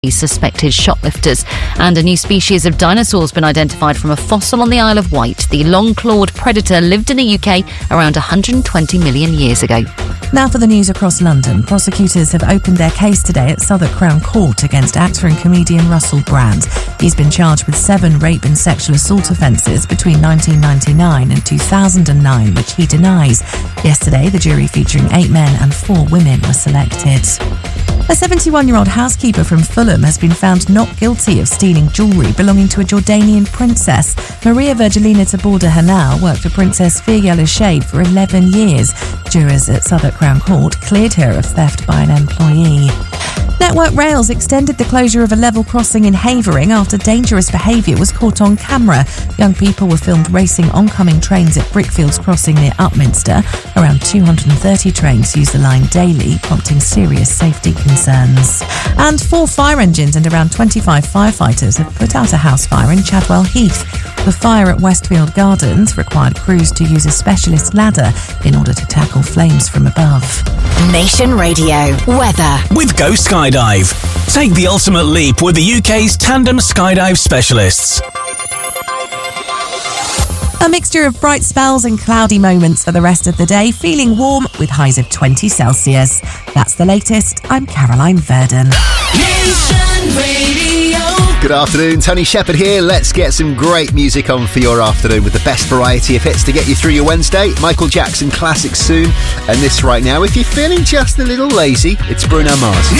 suspected shoplifters. And a new species of dinosaur has been identified from a fossil on the Isle of Wight. The long-clawed predator lived in the UK around 120 million years ago. Now for the news across London. Prosecutors have opened their case today at Southwark Crown Court against actor and comedian Russell Brand. He's been charged with 7 rape and sexual assault offences between 1999 and 2009, which he denies. Yesterday, the jury featuring 8 men and 4 women was selected. A 71-year-old housekeeper from Fulham has been found not guilty of stealing jewellery belonging to a Jordanian princess. Maria Virgilina Taborda Hanal worked for Princess Firyal Al-Shade for 11 years. Jurors at Southwark Crown Court cleared her of theft by an employee. Network Rails extended the closure of a level crossing in Havering after dangerous behaviour was caught on camera. Young people were filmed racing oncoming trains at Brickfields Crossing near Upminster. Around 230 trains use the line daily, prompting serious safety concerns. And 4 fire engines and around 25 firefighters have put out a house fire in Chadwell Heath. The fire at Westfield Gardens required crews to use a specialist ladder in order to tackle flames from above. Nation Radio weather with Go Skydive. Take the ultimate leap with the UK's tandem skydive specialists. A mixture of bright spells and cloudy moments for the rest of the day, feeling warm with highs of 20 Celsius. That's the latest. I'm Caroline Verdon. Nation Radio. Good afternoon, Tony Shepherd here. Let's get some great music on for your afternoon with the best variety of hits to get you through your Wednesday. Michael Jackson classics soon, and this right now, if you're feeling just a little lazy, it's Bruno Mars.